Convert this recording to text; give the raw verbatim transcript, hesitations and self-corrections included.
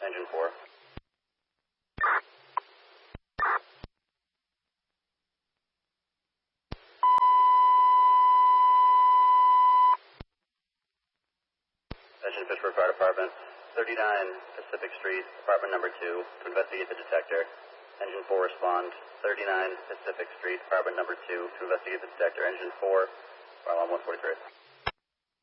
Engine four. Attention Pittsburgh Fire Department, thirty-nine Pacific Street, apartment number two, to investigate the detector. Engine four respond, thirty-nine Pacific Street, apartment number two, to investigate the detector. Engine four, fire alarm one forty-three.